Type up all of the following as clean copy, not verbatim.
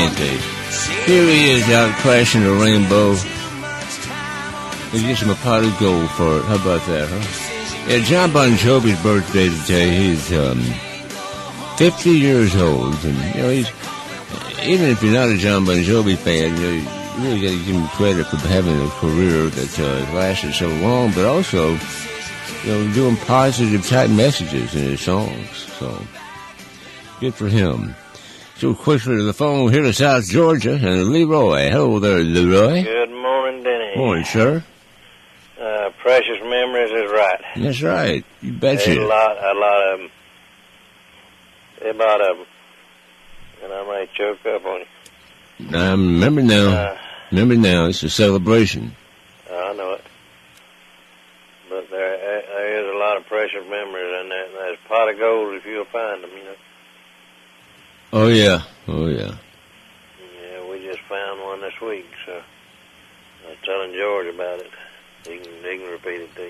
ain't they? Here he is out crashing the rainbow. They get him a pot of gold for it. How about that, huh? Yeah, John Bon Jovi's birthday today. He's 50 years old, and you know he's, even if you're not a John Bon Jovi fan, you really got to give him credit for having a career that lasted so long, but also, you know, doing positive type messages in his songs. So good for him. So quickly to the phone here to South Georgia, and Leroy. Hello there, Leroy. Good morning, Denny. Morning, sir. Precious memories is right. That's right. You betcha. A lot of them. A lot of them. And I might choke up on you. I remember now. Remember now. It's a celebration. I know it. But there is a lot of precious memories in there. And there's a pot of gold if you'll find them, you know. Oh, yeah. Oh, yeah. Yeah, we just found one this week, so I was telling George about it. He can repeat it to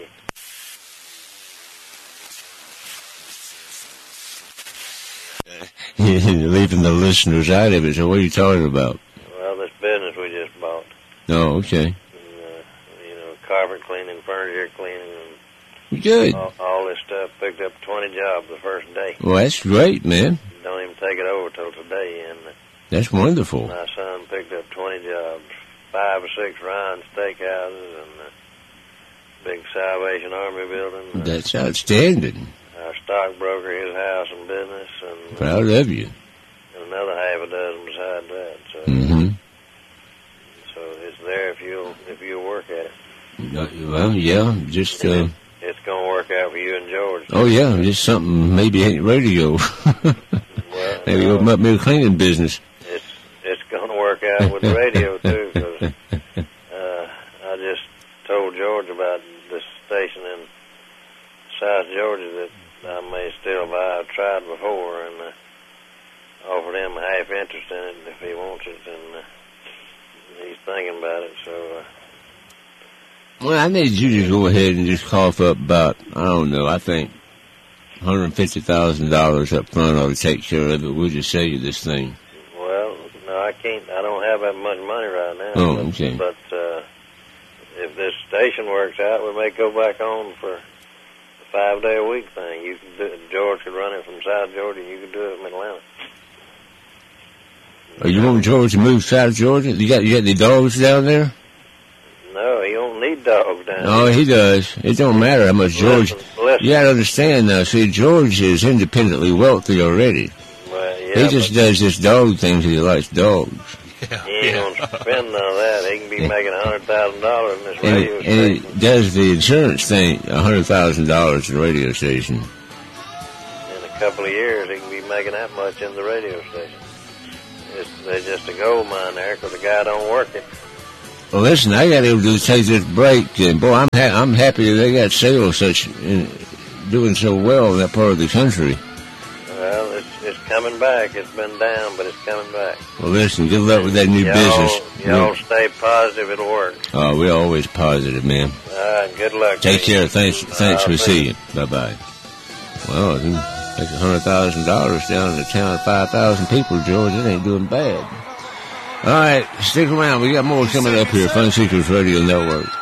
you. You're leaving the listeners out of it, so what are you talking about? Well, this business we just bought. Oh, okay. And, you know, carpet cleaning, furniture cleaning, and good. All this stuff. Picked up 20 jobs the first day. Well, that's great, man. Don't even take it over till today. And that's wonderful. My son picked up 20 jobs, 5 or 6 Ryan steakhouses, and big Salvation Army building. That's outstanding. Our stockbroker, his house and business, and proud of you. And another half a dozen beside that. So, so it's there if you'll work at it. Well, yeah, just it's gonna work out for you and George. Oh yeah, just something maybe ain't radio. Well, maybe open up me a cleaning business. It's gonna work out with radio too, because I just told George about this station in South Georgia that I may still buy. I've tried before, and offered him a half interest in it if he wants it, and he's thinking about it. So, well, I need you to go ahead and just cough up about, I don't know, I think $150,000 up front ought to take care of it. We'll just sell you this thing. Well, no, I can't. I don't have that much money right now. Oh, okay. But if this station works out, we may go back on for the 5-day-a-week thing. You can do it. George could run it from South Georgia. You could do it from Atlanta. Oh, you want George to move South Georgia? You got the dogs down there? No, he don't need dogs down there. Oh, he does. It don't matter how much George. Listen. You got to understand now. See, George is independently wealthy already. Well, yeah, he just does this dog thing because he likes dogs. Yeah, he ain't gonna spend none of that. He can be making $100,000 in this radio station. And he does the insurance thing, $100,000 in the radio station. In a couple of years, he can be making that much in the radio station. There's just a gold mine there because the guy don't work it. Well, listen, I got to take this break, and boy, I'm happy that they got sales doing so well in that part of the country. Well, it's coming back. It's been down, but it's coming back. Well, listen, good luck with that new business. Y'all stay positive. It'll work. Oh, we're always positive, man. All right, good luck. Take care. Thanks for seeing. Bye-bye. Well, if you take $100,000 down in a town of 5,000 people, George, it ain't doing bad. All right, stick around. We got more coming up here. Fun Secrets Radio Network.